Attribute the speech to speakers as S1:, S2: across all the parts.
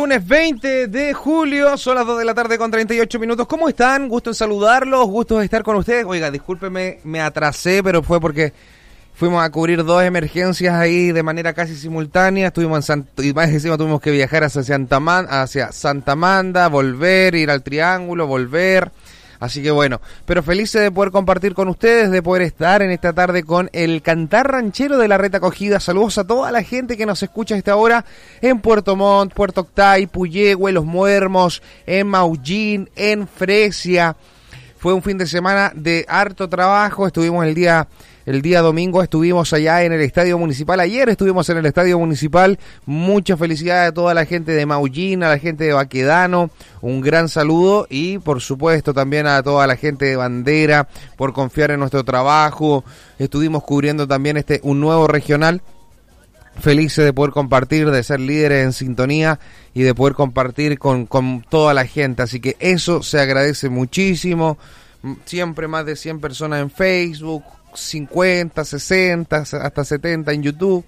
S1: Lunes 20 de julio, son las 2 de la tarde con 38 minutos. ¿Cómo están? Gusto en saludarlos, gusto de estar con ustedes. Oiga, discúlpeme, me atrasé, pero fue porque fuimos a cubrir dos emergencias ahí de manera casi simultánea. Estuvimos y más encima tuvimos que viajar hacia Santa Amanda, volver, ir al Triángulo, volver. Así que bueno, pero felices de poder compartir con ustedes, de poder estar en esta tarde con el cantar ranchero de la Red Acogida. Saludos a toda la gente que nos escucha a esta hora en Puerto Montt, Puerto Octay, Puyehue, Los Muermos, en Maullín, en Fresia. Fue un fin de semana de harto trabajo. Estuvimos el día domingo, estuvimos allá en el Estadio Municipal. Ayer estuvimos en el Estadio Municipal. Mucha felicidad a toda la gente de Maullín, a la gente de Baquedano. Un gran saludo y por supuesto también a toda la gente de Bandera por confiar en nuestro trabajo. Estuvimos cubriendo también un nuevo regional. Felices de poder compartir, de ser líderes en sintonía y de poder compartir con toda la gente. Así que eso se agradece muchísimo. Siempre más de 100 personas en Facebook, 50, 60, hasta 70 en YouTube.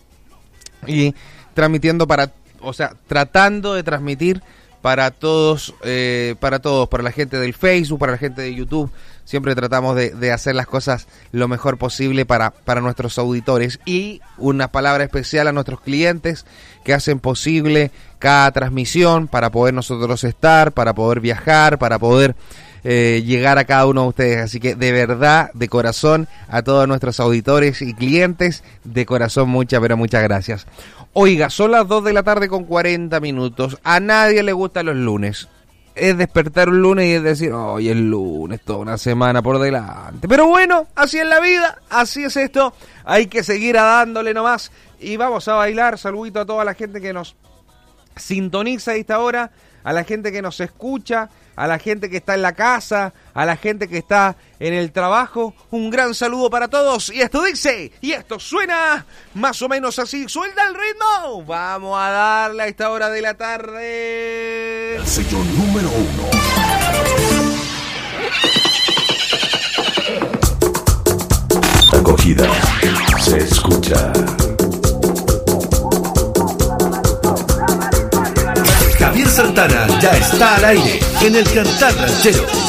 S1: Y transmitiendo tratando de transmitir para todos, para la gente del Facebook, para la gente de YouTube. Siempre tratamos de hacer las cosas lo mejor posible para nuestros auditores. Y una palabra especial a nuestros clientes que hacen posible cada transmisión para poder nosotros estar, para poder viajar, para poder llegar a cada uno de ustedes. Así que de verdad, de corazón, a todos nuestros auditores y clientes, de corazón muchas gracias. Oiga, son las 2 de la tarde con 40 minutos. A nadie le gustan los lunes. Es despertar un lunes y es decir, hoy es lunes, toda una semana por delante. Pero bueno, así es la vida, así es esto. Hay que seguir dándole nomás. Y vamos a bailar. Saludito a toda la gente que nos sintoniza a esta hora, a la gente que nos escucha, a la gente que está en la casa, a la gente que está en el trabajo. Un gran saludo para todos. Y esto dice, y esto suena más o menos así. ¡Suelta el ritmo! Vamos a darle a esta hora de la tarde.
S2: El sello número 1. Acogida. Se escucha. Javier Santana ya está al aire en el Cantar Ranchero.